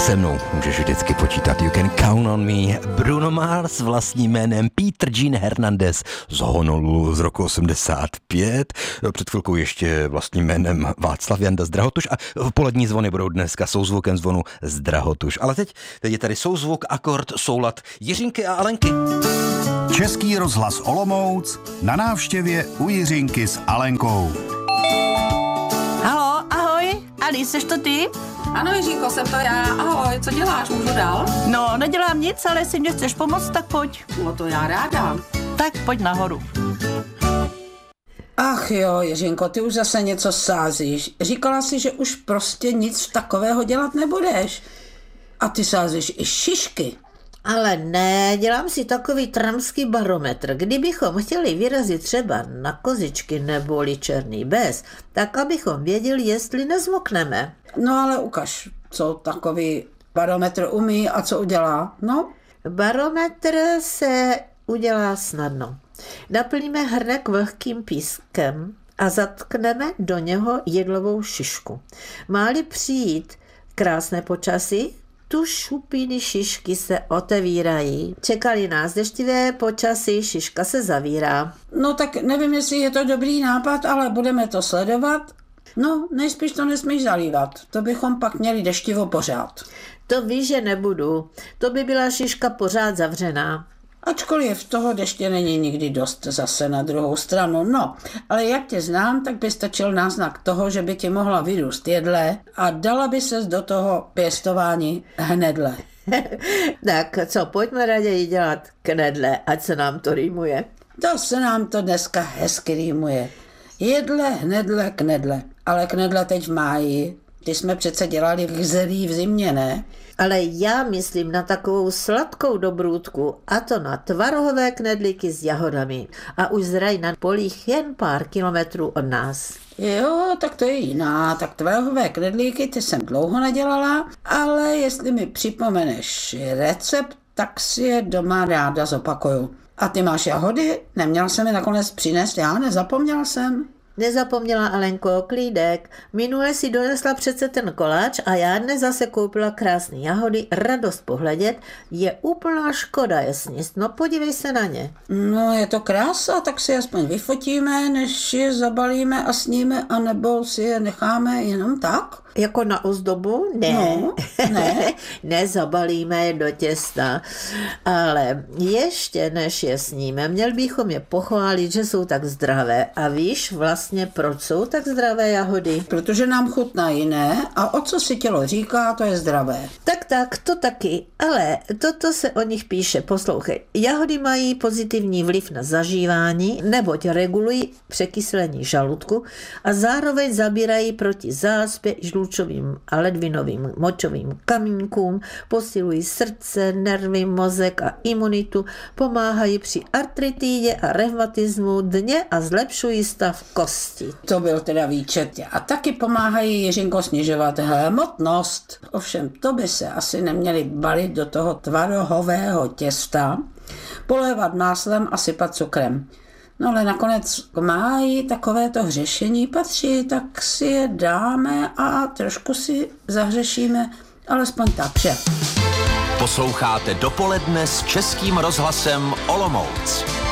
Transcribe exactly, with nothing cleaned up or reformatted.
Se mnou můžeš vždycky počítat. You can count on me. Bruno Mars s vlastním jménem Peter Gene Hernandez z Honolulu z roku osmdesát pět. Před chvilkou ještě vlastním jménem Václav Janda z Drahotuš a polední zvony budou dneska souzvukem zvonu z Drahotuš. Ale teď, teď je tady souzvuk, akord, soulad Jiřinky a Alenky. Český rozhlas Olomouc na návštěvě u Jiřinky s Alenkou. Halo, ahoj, Ali, seš to ty? Ano, Jiřinko, jsem to já. Ahoj, co děláš, můžu dál? No, nedělám nic, ale jestli mě chceš pomoct, tak pojď. No to já ráda. Tak pojď nahoru. Ach jo, Jiřinko, ty už zase něco sázíš. Říkala si, že už prostě nic takového dělat nebudeš. A ty sázíš i šišky. Ale ne, dělám si takový tramský barometr. Kdybychom chtěli vyrazit třeba na Kozičky neboli Černý Bez, tak abychom věděli, jestli nezmokneme. No ale ukaž, co takový barometr umí a co udělá. No? Barometr se udělá snadno. Naplníme hrnek vlhkým pískem a zatkneme do něho jedlovou šišku. Má-li přijít krásné počasí, tu šupiny šišky se otevírají. Čekali nás deštivé počasí, šiška se zavírá. No tak nevím, jestli je to dobrý nápad, ale budeme to sledovat. No, nejspíš to nesmíš zalívat. To bychom pak měli deštivo pořád. To víš, že nebudu. To by byla šiška pořád zavřená. Ačkoliv toho deště není nikdy dost zase na druhou stranu. No, ale jak tě znám, tak by stačil náznak toho, že by ti mohla vyrůst jedle a dala by ses do toho pěstování hnedle. Tak co, pojďme raději dělat knedle, ať se nám to rýmuje. To se nám to dneska hezky rýmuje. Jedle, hnedle, knedle. Ale knedle teď v máji. Ty jsme přece dělali zelí v zimě, ne? Ale já myslím na takovou sladkou dobrůdku, a to na tvarohové knedlíky s jahodami. A už zrají na polích jen pár kilometrů od nás. Jo, tak to je jiná. Tak tvarohové knedlíky ty jsem dlouho nedělala, ale jestli mi připomeneš recept, tak si je doma ráda zopakuju. A ty máš jahody? Neměl jsem je nakonec přinést, já nezapomněl jsem. Nezapomněla, Alenko, klídek. Minule si donesla přece ten koláč a já dnes zase koupila krásné jahody, radost pohledět. Je úplná škoda je sníst, no podívej se na ně. No je to krása, tak si aspoň vyfotíme, než je zabalíme a sníme, anebo si je necháme jenom tak. Jako na ozdobu? Ne. No, ne. Nezabalíme je do těsta. Ale ještě než je sníme, měl bychom je pochválit, že jsou tak zdravé. A víš vlastně, proč jsou tak zdravé jahody? Protože nám chutnají, ne? A o co si tělo říká, to je zdravé. Tak, tak, to taky. Ale toto se o nich píše. Poslouchej. Jahody mají pozitivní vliv na zažívání, neboť regulují překyslení žaludku a zároveň zabírají proti záspě, žlučovým a ledvinovým močovým kamínkům, posilují srdce, nervy, mozek a imunitu, pomáhají při artritidě a revmatismu dně a zlepšují stav kosti. To byl teda výčet. A taky pomáhají, Jiřinko, snižovat hmotnost. Ovšem, to by se asi neměli balit do toho tvarohového těsta, polévat máslem a sypat cukrem. No ale nakonec k máji takovéto hřešení patří, tak si je dáme a trošku si zahřešíme, alespoň tak, že? Posloucháte Dopoledne s Českým rozhlasem Olomouc.